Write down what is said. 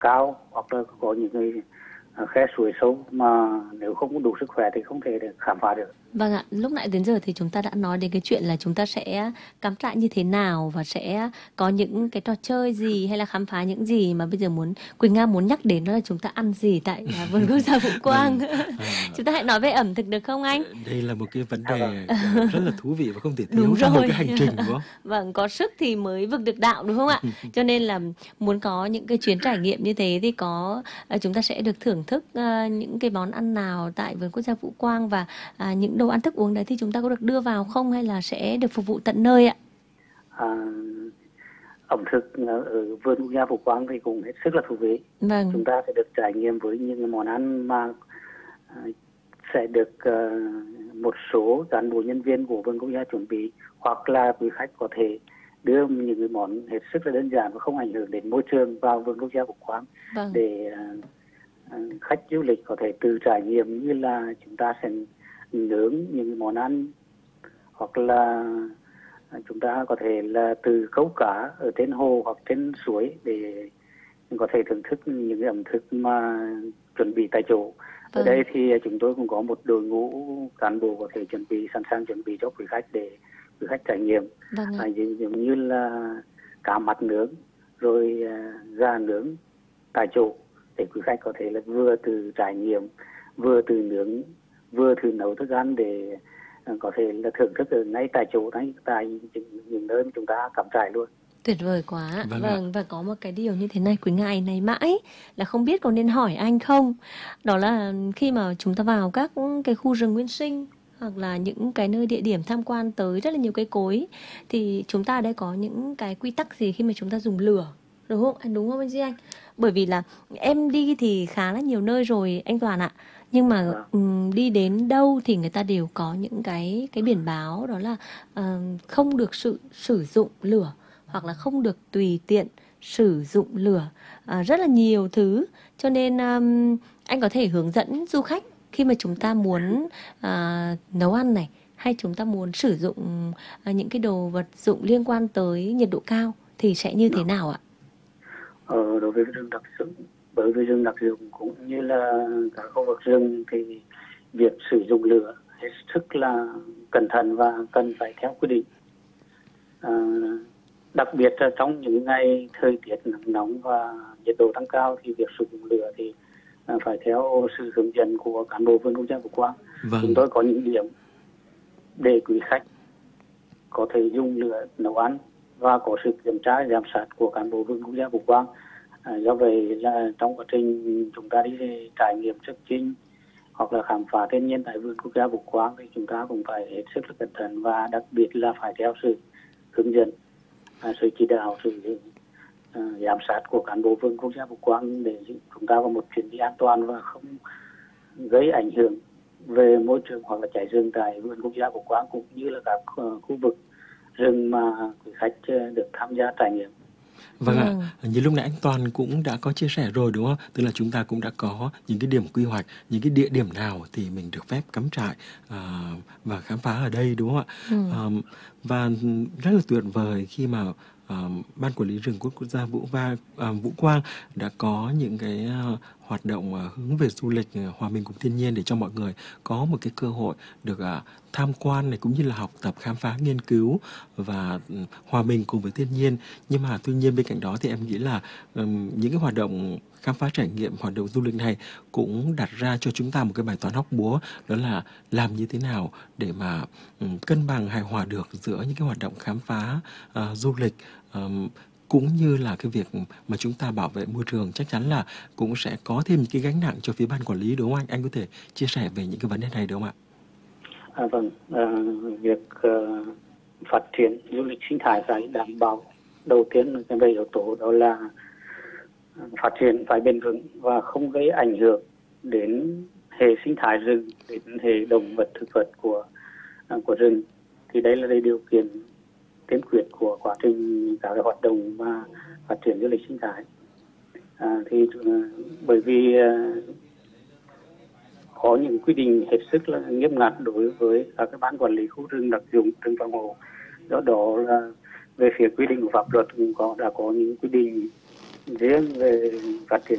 cao, hoặc là có những cái khe suối sâu mà nếu không có đủ sức khỏe thì không thể để khám phá được. Vâng ạ, lúc nãy đến giờ thì chúng ta đã nói đến cái chuyện là chúng ta sẽ cắm trại như thế nào và sẽ có những cái trò chơi gì hay là khám phá những gì, mà bây giờ Quỳnh Nga muốn nhắc đến đó là chúng ta ăn gì tại vườn quốc gia Vũ Quang. Vâng, à, Chúng ta hãy nói về ẩm thực được không anh? đây là một cái vấn À, vâng. đề rất là thú vị và không thể thiếu Đúng trong một rồi. cái hành trình, đúng không? Vâng, có sức thì mới vực được đạo đúng không ạ? Cho nên là muốn có những cái chuyến trải nghiệm như thế thì chúng ta sẽ được thưởng thức những cái món ăn nào tại vườn quốc gia Vũ Quang, và những đồ ăn thức uống đấy thì chúng ta có được đưa vào không hay là sẽ được phục vụ tận nơi ạ? À, ẩm thực ở vườn quốc gia Vũ Quang thì cũng hết sức là thú vị. Vâng, Chúng ta sẽ được trải nghiệm với những món ăn mà sẽ được một số cán bộ nhân viên của vườn quốc gia chuẩn bị, hoặc là quý khách có thể đưa những cái món hết sức là đơn giản và không ảnh hưởng đến môi trường vào vườn quốc gia Vũ Quang vâng, để khách du lịch có thể tự trải nghiệm, như là chúng ta sẽ nướng những món ăn, hoặc là chúng ta có thể là từ câu cá ở trên hồ hoặc trên suối để có thể thưởng thức những cái ẩm thực mà chuẩn bị tại chỗ. Ở vâng, đây thì chúng tôi cũng có một đội ngũ cán bộ có thể sẵn sàng chuẩn bị cho quý khách để quý khách trải nghiệm, vâng ạ. giống như là cá mặt nướng, rồi gà nướng tại chỗ, để quý khách có thể là vừa từ trải nghiệm, vừa từ nướng, vừa từ nấu thức ăn để có thể là thưởng thức ở ngay tại chỗ, ngay tại những nơi mà chúng ta cắm trại luôn. Tuyệt vời quá. Vâng ạ. Vâng, và có một cái điều như thế này Quỳnh Nga này mãi là không biết có nên hỏi anh không. Đó là khi mà chúng ta vào các cái khu rừng nguyên sinh hoặc là những cái nơi địa điểm tham quan tới rất là nhiều cây cối, thì chúng ta ở đây có những cái quy tắc gì khi mà chúng ta dùng lửa, đúng không? Đúng không anh Duy Anh? Bởi vì là em đi thì khá là nhiều nơi rồi anh Toàn ạ. Nhưng mà Vâng. đi đến đâu thì người ta đều có những cái biển báo, đó là không được sử dụng lửa, hoặc là không được tùy tiện sử dụng lửa, rất là nhiều thứ. Cho nên anh có thể hướng dẫn du khách khi mà chúng ta muốn nấu ăn này, hay chúng ta muốn sử dụng những cái đồ vật dụng liên quan tới nhiệt độ cao thì sẽ như thế nào ạ? Đối với rừng đặc dụng cũng như là các khu vực rừng thì việc sử dụng lửa hết sức là cẩn thận và cần phải theo quy định. À, đặc biệt là trong những ngày thời tiết nắng nóng và nhiệt độ tăng cao thì việc sử dụng lửa thì phải theo sự hướng dẫn của cán bộ vườn quốc gia Vũ Quang. Vâng. Chúng tôi có những điểm để quý khách có thể dùng lửa nấu ăn và có sự kiểm tra giám sát của cán bộ vườn quốc gia Vũ Quang. Do vậy là trong quá trình chúng ta đi trải nghiệm trekking hoặc là khám phá thiên nhiên tại vườn quốc gia Vũ Quang thì chúng ta cũng phải hết sức là cẩn thận, và đặc biệt là phải theo sự hướng dẫn, sự chỉ đạo, sự giám sát của cán bộ vườn quốc gia Vũ Quang để chúng ta có một chuyến đi an toàn và không gây ảnh hưởng về môi trường hoặc là cháy rừng tại vườn quốc gia Vũ Quang, cũng như là các khu vực rừng mà quý khách được tham gia trải nghiệm. Vâng ạ, như lúc nãy anh Toàn cũng đã có chia sẻ rồi đúng không? Tức là chúng ta cũng đã có những cái điểm quy hoạch, những cái địa điểm nào thì mình được phép cắm trại và khám phá ở đây đúng không ạ? Và rất là tuyệt vời khi mà Ban Quản lý rừng quốc gia Vũ Quang đã có những cái hoạt động hướng về du lịch hòa mình cùng thiên nhiên để cho mọi người có một cái cơ hội được tham quan này, cũng như là học tập, khám phá, nghiên cứu và hòa mình cùng với thiên nhiên. Nhưng mà tuy nhiên bên cạnh đó thì em nghĩ là những cái hoạt động khám phá trải nghiệm, hoạt động du lịch này cũng đặt ra cho chúng ta một cái bài toán hóc búa, đó là làm như thế nào để mà cân bằng hài hòa được giữa những cái hoạt động khám phá du lịch cũng như là cái việc mà chúng ta bảo vệ môi trường. Chắc chắn là cũng sẽ có thêm những cái gánh nặng cho phía ban quản lý, đúng không anh? Anh có thể chia sẻ về những cái vấn đề này được không ạ? Vâng, việc phát triển du lịch sinh thái phải đảm bảo đầu tiên về yếu tố đó là phát triển phải bền vững và không gây ảnh hưởng đến hệ sinh thái rừng, đến hệ động vật thực vật của rừng. Thì đây là điều kiện tiên quyết của quá trình các cái hoạt động mà phát triển du lịch sinh thái. Bởi vì có những quy định hết sức là nghiêm ngặt đối với các cái ban quản lý khu rừng đặc dụng, rừng phòng hộ. Do đó là về phía quy định của pháp luật cũng đã có những quy định riêng về phát triển